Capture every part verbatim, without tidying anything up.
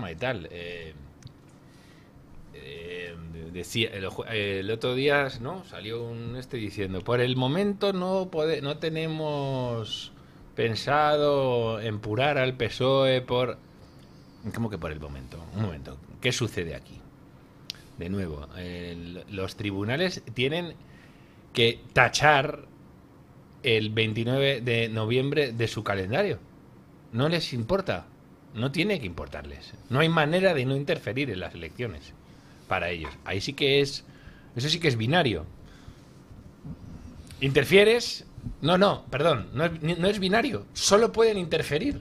programa y tal. Eh, eh, decía el, el otro día, ¿no? Salió un este diciendo, por el momento no pode, no tenemos pensado empurar al P S O E por... ¿Cómo que por el momento? Un momento. ¿Qué sucede aquí? De nuevo, el, los tribunales tienen que tachar el veintinueve de noviembre de su calendario. No les importa. No tiene que importarles. No hay manera de no interferir en las elecciones para ellos. Ahí sí que es... Eso sí que es binario. ¿Interfieres? No, no, perdón. No es, no es binario. Solo pueden interferir.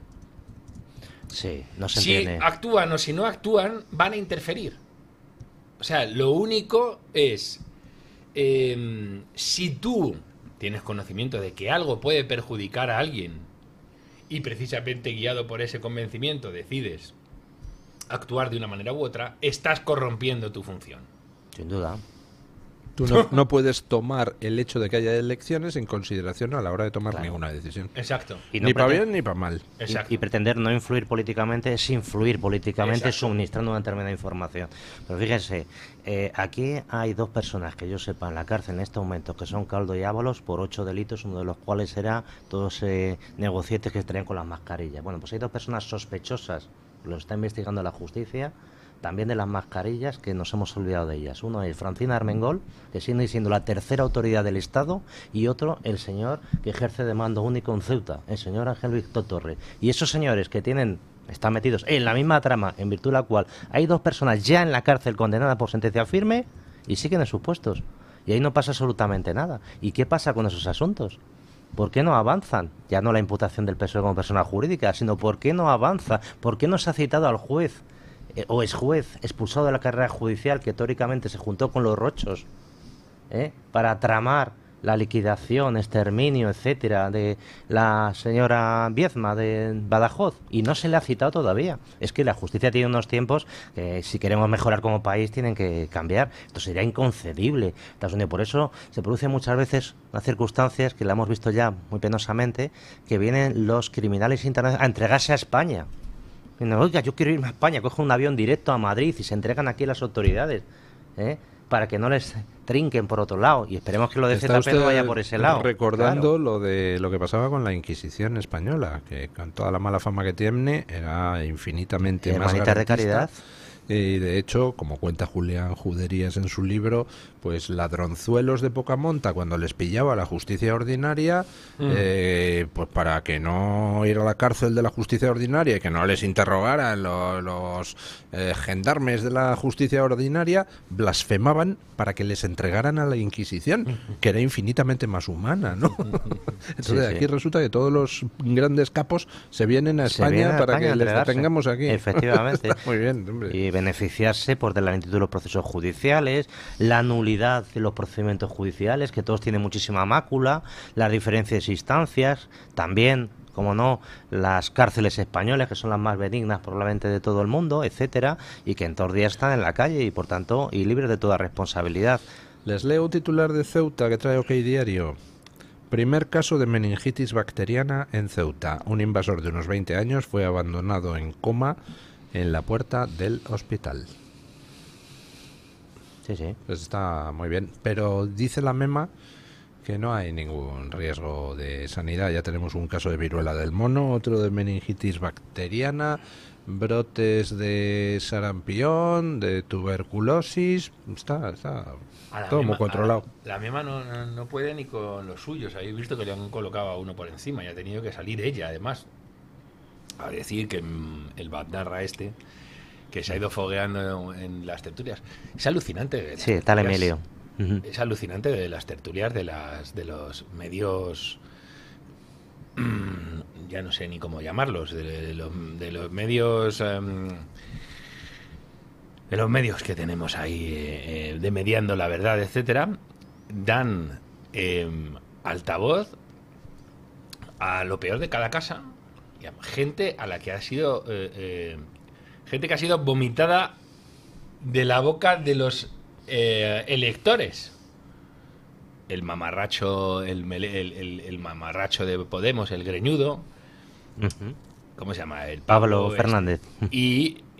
Sí, no se Si entiende. actúan o si no actúan, van a interferir. O sea, lo único es... Eh, si tú tienes conocimiento de que algo puede perjudicar a alguien y precisamente guiado por ese convencimiento decides actuar de una manera u otra, estás corrompiendo tu función. Sin duda. Tú no, no puedes tomar el hecho de que haya elecciones en consideración a la hora de tomar Claro. ninguna decisión. Exacto. Y no Ni para pretende- bien ni para mal. Exacto. Y, y pretender no influir políticamente es influir políticamente Exacto. suministrando una determinada información. Pero fíjense, eh, aquí hay dos personas que yo sepa en la cárcel en este momento que son Caldo y Ábalos por ocho delitos, uno de los cuales era todos eh, negocietes que estarían con las mascarillas. Bueno, pues hay dos personas sospechosas, lo está investigando la justicia, también de las mascarillas, que nos hemos olvidado de ellas. Uno es Francina Armengol, que sigue siendo la tercera autoridad del Estado, y otro, el señor que ejerce de mando único en Ceuta, el señor Ángel Víctor Torres. Y esos señores que tienen, están metidos en la misma trama, en virtud de la cual hay dos personas ya en la cárcel condenadas por sentencia firme, y siguen en sus puestos. Y ahí no pasa absolutamente nada. ¿Y qué pasa con esos asuntos? ¿Por qué no avanzan? Ya no la imputación del P S O E como persona jurídica, sino ¿por qué no avanza? ¿Por qué no se ha citado al juez eh, o ex juez expulsado de la carrera judicial que teóricamente se juntó con los rochos ¿eh? para tramar la liquidación, exterminio, etcétera, de la señora Viezma de Badajoz, y no se le ha citado todavía? Es que la justicia tiene unos tiempos que, si queremos mejorar como país, tienen que cambiar. Esto sería inconcebible. Por eso se producen muchas veces unas circunstancias que la hemos visto ya muy penosamente, que vienen los criminales internacionales a entregarse a España. Y no, oiga, yo quiero irme a España, cojo un avión directo a Madrid y se entregan aquí las autoridades, ¿eh? para que no les trinquen por otro lado, y esperemos que lo de Está Z P no usted vaya por ese lado. recordando Claro. lo de lo que pasaba con la Inquisición española, que con toda la mala fama que tiene era infinitamente más Hermanitas de garantista. Caridad. Y de hecho, como cuenta Julián Juderías en su libro, pues ladronzuelos de poca monta, cuando les pillaba la justicia ordinaria, mm. eh, pues para que no ir a la cárcel de la justicia ordinaria y que no les interrogaran los, los eh, gendarmes de la justicia ordinaria, blasfemaban para que les entregaran a la Inquisición, que era infinitamente más humana, ¿no? Entonces sí, sí. aquí resulta que todos los grandes capos se vienen a España vienen a para España que les detengamos aquí. Efectivamente. Está muy bien, hombre. Y beneficiarse por de la lentitud de los procesos judiciales, la nulidad de los procedimientos judiciales, que todos tienen muchísima mácula, las diferentes instancias, también, como no, las cárceles españolas, que son las más benignas probablemente de todo el mundo, etcétera, y que en todos los días están en la calle y por tanto y libres de toda responsabilidad. Les leo un titular de Ceuta que trae OK Diario. Primer caso de meningitis bacteriana en Ceuta. Un invasor de unos veinte años fue abandonado en coma en la puerta del hospital. Sí, sí. Pues está muy bien. Pero dice la MEMA que no hay ningún riesgo de sanidad. Ya tenemos un caso de viruela del mono, otro de meningitis bacteriana, brotes de sarampión, de tuberculosis. Está, está todo MEMA, muy controlado. La, la MEMA no, no, no puede ni con los suyos. Habéis visto que le han colocado a uno por encima y ha tenido que salir ella, además, a decir que el Badnarra este, que se ha ido fogueando en las tertulias. Es alucinante. Sí, tal Emilio. Uh-huh. Es alucinante de las tertulias de las de los medios, ya no sé ni cómo llamarlos, de, de, los, de los medios, um, de los medios que tenemos ahí, eh, de mediando la verdad, etcétera, dan eh, altavoz a lo peor de cada casa. Gente a la que ha sido eh, eh, gente que ha sido vomitada de la boca de los eh, electores. El mamarracho el, el, el, el mamarracho de Podemos, el greñudo. Uh-huh. ¿Cómo se llama? El Pablo, Pablo este. Fernández. Y